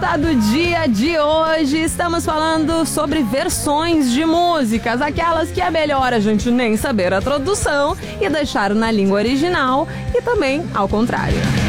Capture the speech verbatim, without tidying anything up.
pauta do dia de hoje, estamos falando sobre versões de músicas, aquelas que é melhor a gente nem saber a tradução e deixar na língua original, e também ao contrário.